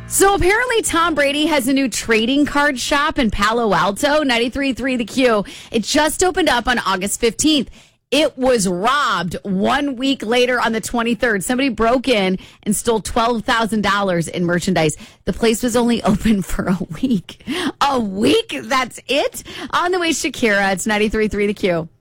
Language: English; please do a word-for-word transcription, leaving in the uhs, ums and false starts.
So apparently Tom Brady has a new trading card shop in Palo Alto, ninety-three point three The Q. It just opened up on August fifteenth. It was robbed one week later on the twenty-third. Somebody broke in and stole twelve thousand dollars in merchandise. The place was only open for a week. A week? That's it? On the way, Shakira. It's ninety-three point three The Q.